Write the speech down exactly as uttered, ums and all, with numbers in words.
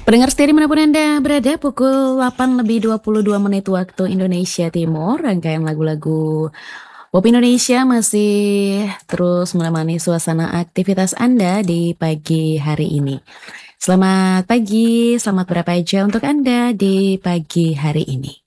Pendengar setia dimanapun Anda berada, pukul delapan lebih dua puluh dua menit waktu Indonesia Timur, rangkaian lagu-lagu pop Indonesia masih terus menemani suasana aktivitas Anda di pagi hari ini. Selamat pagi, selamat berapa aja untuk Anda di pagi hari ini.